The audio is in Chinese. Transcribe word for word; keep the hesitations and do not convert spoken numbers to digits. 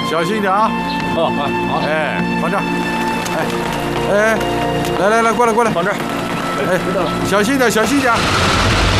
小心点啊！ 哦，好， 哎，放这儿。哎，哎，来来来，过来过来， 放这儿。 哎，小心点，小心点。